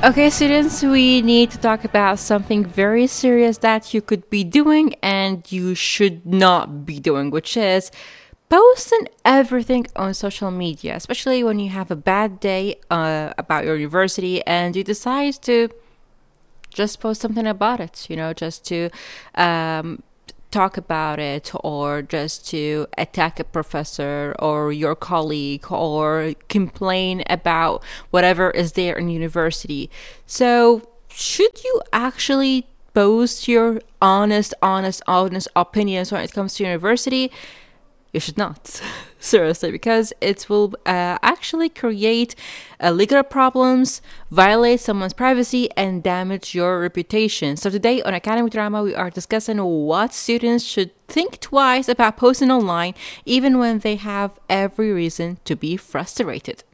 Okay, students, we need to talk about something very serious that you could be doing and you should not be doing, which is posting everything on social media, especially when you have a bad day about your university and you decide to just post something about it, just to talk about it or just to attack a professor or your colleague or complain about whatever is there in university. So, should you actually post your honest opinions when it comes to university? You should not. Seriously, because it will actually create legal problems, violate someone's privacy, and damage your reputation. So today on Academic Drama, we are discussing what students should think twice about posting online, even when they have every reason to be frustrated.